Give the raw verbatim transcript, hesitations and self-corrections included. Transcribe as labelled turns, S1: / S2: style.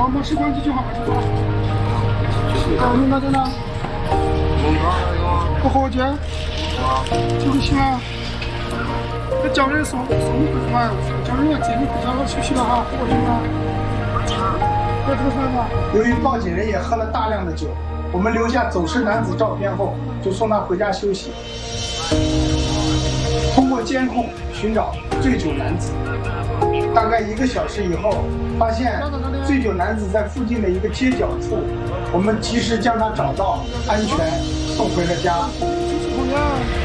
S1: 好，没事，关机就好了，就好了。啊，你那在哪？不喝酒？就不行啊。那叫人送送回去嘛，叫人要接你回家了，休息了哈，喝酒了。别吃饭了。
S2: 由于报警人也喝了大量的酒，我们留下走失男子照片后，就送他回家休息。通过监控寻找醉酒男子，大概一个小时以后，发现醉酒男子在附近的一个街角处，我们及时将他找到，安全送回了家。